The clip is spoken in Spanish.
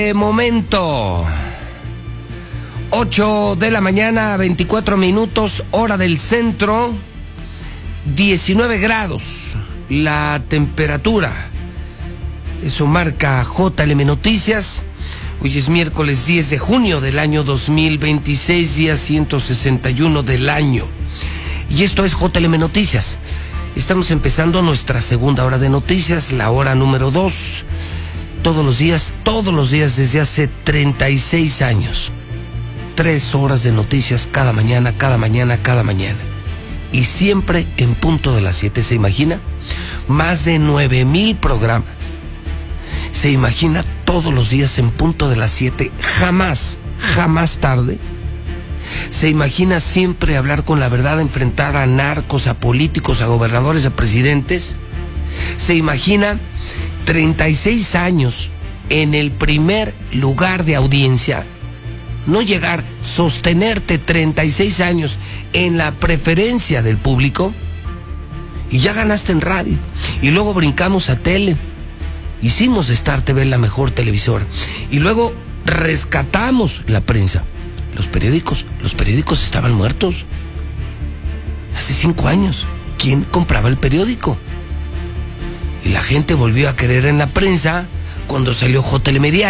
Momento 8 de la mañana, 24 minutos, hora del centro, 19 grados la temperatura. Eso marca JLM Noticias. Hoy es miércoles 10 de junio del año 2026, día 161 del año. Y esto es JLM Noticias. Estamos empezando nuestra segunda hora de noticias, la hora número 2. Todos los días desde hace 36 años. 3 horas de noticias cada mañana. Y siempre en punto de las 7. ¿Se imagina? Más de 9,000 programas. ¿Se imagina todos los días en punto de las 7? Jamás tarde. ¿Se imagina siempre hablar con la verdad, enfrentar a narcos, a políticos, a gobernadores, a presidentes? ¿Se imagina 36 años en el primer lugar de audiencia? No llegar, sostenerte 36 años en la preferencia del público. Y ya ganaste en radio. Y luego brincamos a tele. Hicimos de Star TV la mejor televisora. Y luego rescatamos la prensa. Los periódicos estaban muertos. Hace 5 años, ¿quién compraba el periódico? Y la gente volvió a creer en la prensa cuando salió JLM Diario.